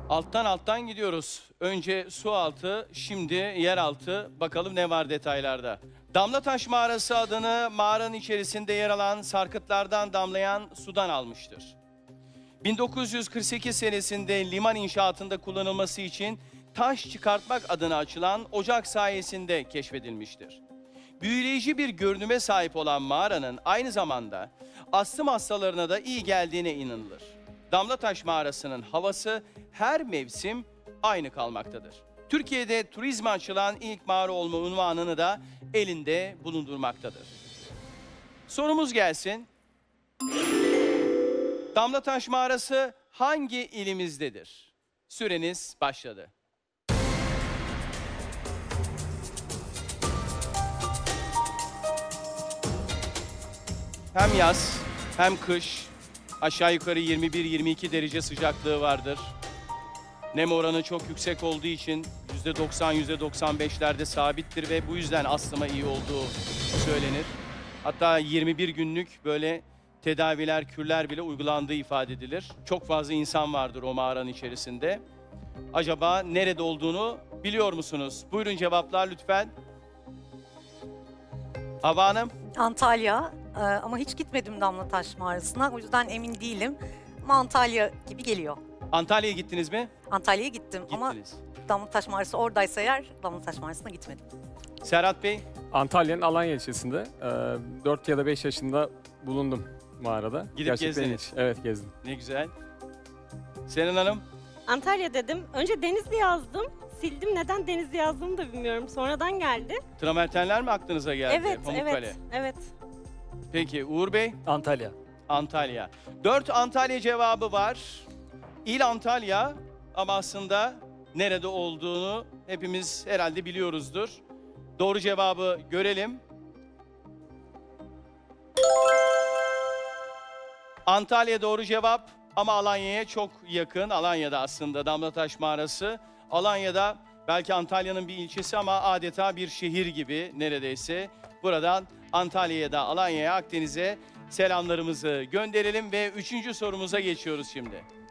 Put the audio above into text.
Alttan alttan gidiyoruz. Önce su altı, şimdi yer altı. Bakalım ne var detaylarda. Damlataş Mağarası adını mağaranın içerisinde yer alan sarkıtlardan damlayan sudan almıştır. 1948 senesinde liman inşaatında kullanılması için taş çıkartmak adına açılan ocak sayesinde keşfedilmiştir. Büyüleyici bir görünüme sahip olan mağaranın aynı zamanda astım hastalarına da iyi geldiğine inanılır. Damlataş Mağarası'nın havası her mevsim aynı kalmaktadır. Türkiye'de turizme açılan ilk mağara olma unvanını da elinde bulundurmaktadır. Sorumuz gelsin. Damlataş Mağarası hangi ilimizdedir? Süreniz başladı. Hem yaz hem kış aşağı yukarı 21-22 derece sıcaklığı vardır. Nem oranı çok yüksek olduğu için %90-%95'lerde sabittir ve bu yüzden astıma iyi olduğu söylenir. Hatta 21 günlük böyle tedaviler, kürler bile uygulandığı ifade edilir. Çok fazla insan vardır o mağaranın içerisinde. Acaba nerede olduğunu biliyor musunuz? Buyurun cevaplar lütfen. Hava Hanım. Antalya ama hiç gitmedim Damlataş Mağarası'na. O yüzden emin değilim. Ama Antalya gibi geliyor. Antalya'ya gittiniz mi? Antalya'ya gittim ama Gittiniz. Damlataş Mağarası oradaysa eğer Damlataş Mağarası'na gitmedim. Serhat Bey. Antalya'nın Alanya ilçesinde 4 ya da 5 yaşında bulundum mağarada. Gidip Gerçekten gezdiniz. ilginç. Evet, gezdim. Ne güzel. Senin Hanım. Antalya dedim. Önce Denizli yazdım. Sildim. Neden Denizli yazdığımı da bilmiyorum. Sonradan geldi. Tramertenler mi aklınıza geldi? Evet, Pamukkale. evet, evet. Peki Uğur Bey. Antalya. Antalya. 4 Antalya cevabı var. İl Antalya ama aslında nerede olduğunu hepimiz herhalde biliyoruzdur. Doğru cevabı görelim. Antalya doğru cevap ama Alanya'ya çok yakın. Alanya'da aslında Damlataş Mağarası. Alanya'da belki Antalya'nın bir ilçesi ama adeta bir şehir gibi neredeyse. Buradan Antalya'ya da Alanya'ya, Akdeniz'e selamlarımızı gönderelim ve 3. sorumuza geçiyoruz şimdi.